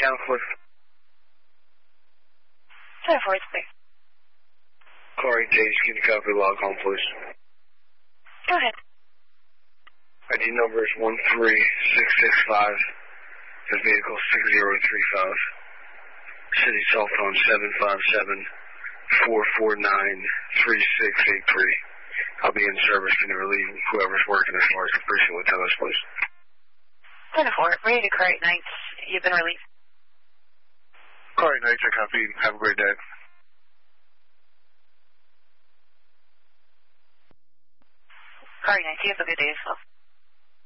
Channel 4. Channel 4, it's clear. Car 8 Days, can you copy log home, please? Go ahead. ID number is 13665. The vehicle 6035. City cell phone 757-449-3683. I'll be in service. Can you relieve whoever's working as far as the precinct would tell us, please? 10-4, ready to car 8 nights. You've been relieved. Car 8 nights, I copy. Have a great day. Car 8 nights, you have a good day as well.